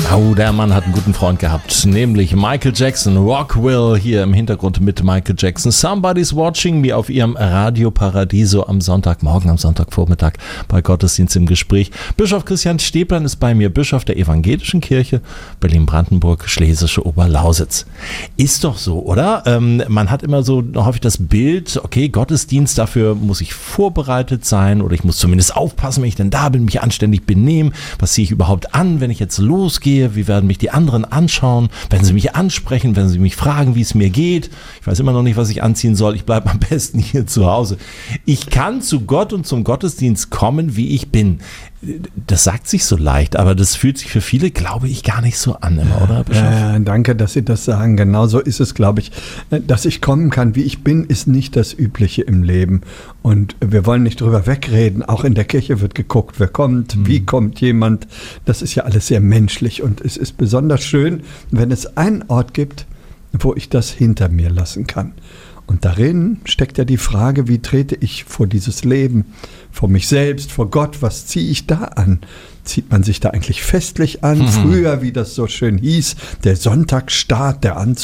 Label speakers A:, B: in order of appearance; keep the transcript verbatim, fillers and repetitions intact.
A: Oh, der Mann hat einen guten Freund gehabt, nämlich Michael Jackson. Rockwell hier im Hintergrund mit Michael Jackson. Somebody's Watching Me auf ihrem Radio Paradiso am Sonntagmorgen, am Sonntagvormittag bei Gottesdienst im Gespräch. Bischof Christian Stäblein ist bei mir, Bischof der Evangelischen Kirche Berlin-Brandenburg, Schlesische Oberlausitz. Ist doch so, oder? Ähm, man hat immer so häufig das Bild, okay, Gottesdienst, dafür muss ich vorbereitet sein oder ich muss zumindest aufpassen, wenn ich denn da bin, mich anständig benehmen. Was ziehe ich überhaupt an, wenn ich jetzt losgehe? Wie werden mich die anderen anschauen? Werden sie mich ansprechen? Werden sie mich fragen, wie es mir geht? Ich weiß immer noch nicht, was ich anziehen soll. Ich bleibe am besten hier zu Hause. Ich kann zu Gott und zum Gottesdienst kommen, wie ich bin. Das sagt sich so leicht, aber das fühlt sich für viele, glaube ich, gar nicht so an, immer, oder, Bischof?
B: Ja, danke, dass Sie das sagen. Genau so ist es, glaube ich. Dass ich kommen kann, wie ich bin, ist nicht das Übliche im Leben. Und wir wollen nicht drüber wegreden. Auch in der Kirche wird geguckt, wer kommt, mhm. wie kommt jemand. Das ist ja alles sehr menschlich. Und es ist besonders schön, wenn es einen Ort gibt, wo ich das hinter mir lassen kann. Und darin steckt ja die Frage, wie trete ich vor dieses Leben, vor mich selbst, vor Gott, was ziehe ich da an? Zieht man sich da eigentlich festlich an? Mhm. Früher, wie das so schön hieß, der Sonntagsstaat, der Anzug